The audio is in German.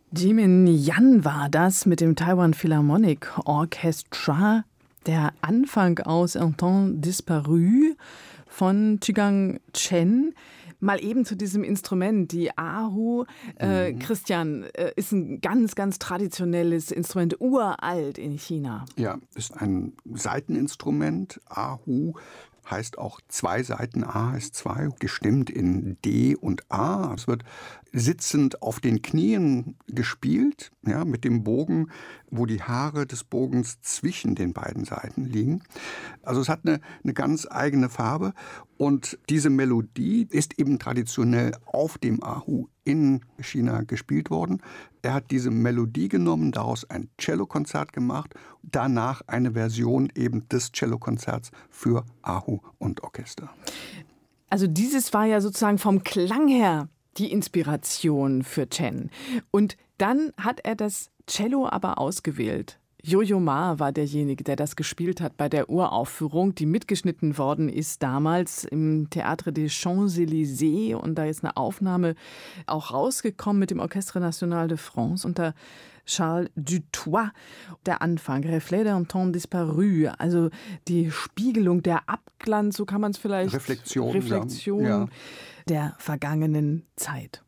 Jimin Yan war das mit dem Taiwan Philharmonic Orchestra. Der Anfang aus Un temps disparu von Chigang Chen. Mal eben zu diesem Instrument, die Erhu. Christian, ist ein ganz, ganz traditionelles Instrument, uralt in China. Ja, ist ein Saiteninstrument. Erhu heißt auch zwei Saiten, A heißt zwei, gestimmt in D und A. Es wird sitzend auf den Knien gespielt, ja, mit dem Bogen, wo die Haare des Bogens zwischen den beiden Saiten liegen. Also es hat eine ganz eigene Farbe und diese Melodie ist eben traditionell auf dem Erhu in China gespielt worden. Er hat diese Melodie genommen, daraus ein Cellokonzert gemacht, danach eine Version eben des Cellokonzerts für Erhu und Orchester. Also dieses war ja sozusagen vom Klang her die Inspiration für Chen. Und dann hat er das Cello aber ausgewählt. Yo-Yo Ma war derjenige, der das gespielt hat bei der Uraufführung, die mitgeschnitten worden ist damals im Théâtre des Champs-Élysées. Und da ist eine Aufnahme auch rausgekommen mit dem Orchestre National de France unter Charles Dutoit. Der Anfang, Reflet d'un temps disparu, also die Spiegelung, der Abglanz, so kann man es vielleicht... Reflexion ja. Der vergangenen Zeit.